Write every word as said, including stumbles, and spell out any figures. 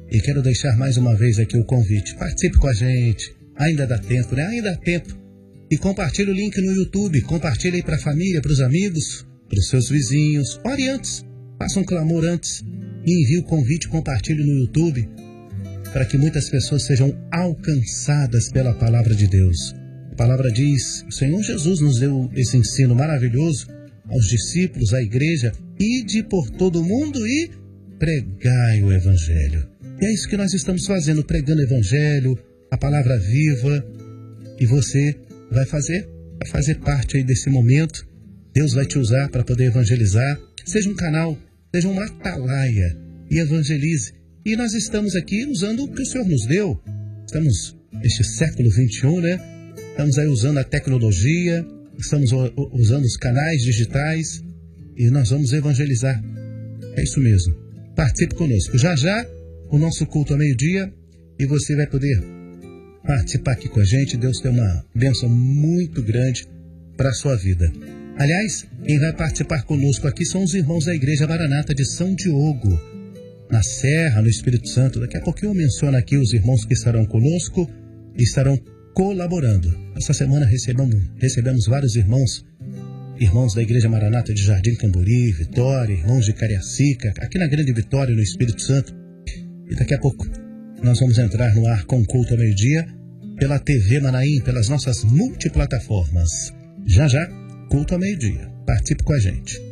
E quero deixar mais uma vez aqui o convite. Participe com a gente. Ainda dá tempo, né? Ainda dá tempo. E compartilhe o link no YouTube. Compartilhe aí para a família, para os amigos, para os seus vizinhos. Ore antes. Faça um clamor antes. E envie o convite, compartilhe no YouTube, para que muitas pessoas sejam alcançadas pela palavra de Deus. A palavra diz, o Senhor Jesus nos deu esse ensino maravilhoso aos discípulos, à igreja: ide por todo o mundo e pregai o Evangelho. E é isso que nós estamos fazendo, pregando o Evangelho, a palavra viva. E você vai fazer, vai fazer parte aí desse momento. Deus vai te usar para poder evangelizar. Seja um canal, seja uma atalaia e evangelize. E nós estamos aqui usando o que o Senhor nos deu. Estamos neste século vinte e um, né? Estamos aí usando a tecnologia, estamos usando os canais digitais e nós vamos evangelizar. É isso mesmo. Participe conosco. Já já, o nosso culto ao meio-dia, e você vai poder participar aqui com a gente. Deus tem uma bênção muito grande para a sua vida. Aliás, quem vai participar conosco aqui são os irmãos da Igreja Maranata de São Diogo, na Serra, no Espírito Santo. Daqui a pouquinho eu menciono aqui os irmãos que estarão conosco e estarão colaborando. Essa semana recebemos, recebemos vários irmãos, irmãos da Igreja Maranata de Jardim Camburi, Vitória, irmãos de Cariacica, aqui na Grande Vitória, no Espírito Santo. E daqui a pouco nós vamos entrar no ar com o culto ao meio-dia pela T V Manaim, pelas nossas multiplataformas. Já já, culto ao meio-dia. Participe com a gente.